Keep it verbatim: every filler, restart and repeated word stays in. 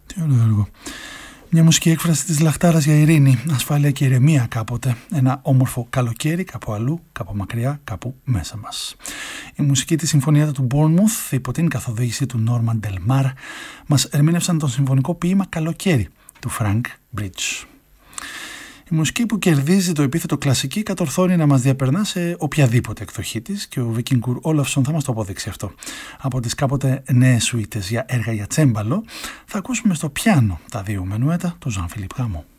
Τι ωραίο έργο. Μια μουσική έκφραση της Λαχτάρας για ειρήνη, ασφάλεια και ηρεμία κάποτε. Ένα όμορφο καλοκαίρι κάπου αλλού, κάπου μακριά, κάπου μέσα μας. Η μουσική της Συμφωνιάτα του Bournemouth, υπό την καθοδήγηση του Νόρμαν Ντελμάρ, μας ερμήνευσαν τον συμφωνικό ποίημα «Καλοκαίρι» του Frank Bridge. Η μουσική που κερδίζει το επίθετο κλασική κατορθώνει να μας διαπερνά σε οποιαδήποτε εκδοχή της και ο Víkingur Ólafsson θα μας το αποδείξει αυτό. Από τις κάποτε νέες σουίτες για έργα για τσέμπαλο θα ακούσουμε στο πιάνο τα δύο μενουέτα του Jean-Philippe Rameau.